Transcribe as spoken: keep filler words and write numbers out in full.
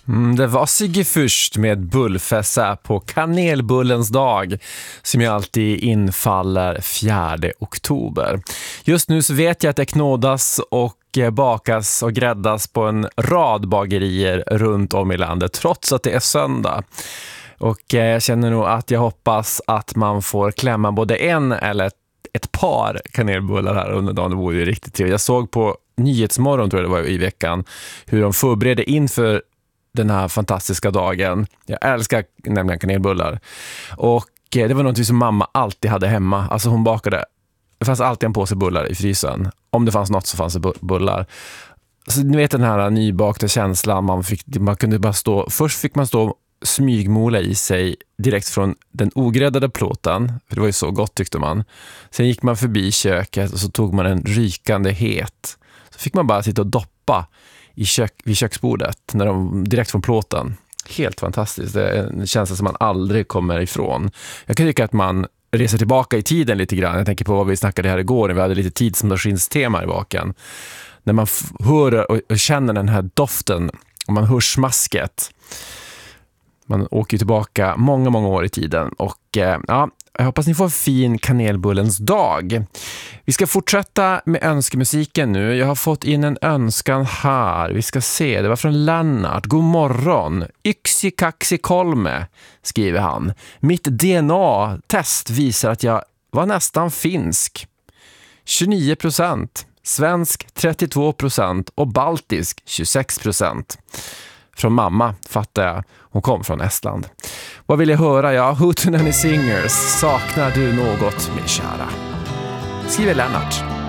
Mm, det var Sigge först med bullfessa på kanelbullens dag som ju alltid infaller fjärde oktober. Just nu så vet jag att det knådas och bakas och gräddas på en rad bagerier runt om i landet trots att det är söndag. Och eh, jag känner nog att jag hoppas att man får klämma både en eller ett, ett par kanelbullar här under dagen. Det vore ju riktigt trevligt. Jag såg på Nyhetsmorgon, tror jag det var i veckan, hur de förbereder inför den här fantastiska dagen. Jag älskar nämligen kanelbullar. Och eh, det var något som mamma alltid hade hemma. Alltså hon bakade, det fanns alltid en påse bullar i frysen. Om det fanns något så fanns det bullar. Så ni vet den här nybakta känslan, man, fick, man kunde bara stå, först fick man stå smygmola i sig direkt från den ogräddade plåten, för det var ju så gott tyckte man. Sen gick man förbi köket och så tog man en rykande het. Så fick man bara sitta och doppa i kök, vid köksbordet när de, direkt från plåten. Helt fantastiskt. Det är en känsla som man aldrig kommer ifrån. Jag kan tycka att man reser tillbaka i tiden lite grann. Jag tänker på vad vi snackade här igår när vi hade lite tidsmaskinstema i baken. När man f- hör och, och känner den här doften och man hör smasket. Man åker ju tillbaka många, många år i tiden. Och eh, ja, jag hoppas ni får en fin kanelbullens dag. Vi ska fortsätta med önskemusiken nu. Jag har fått in en önskan här. Vi ska se, det var från Lennart. God morgon. Yksi kaksi kolme, skriver han. Mitt D N A-test visar att jag var nästan finsk. tjugonio procent. Svensk trettiotvå procent och baltisk tjugosex procent. Från mamma, fattar jag. Hon kom från Estland. Vad vill jag höra? Ja, Hootenanny Singers. Saknar du något, min kära? Skriver Lennart.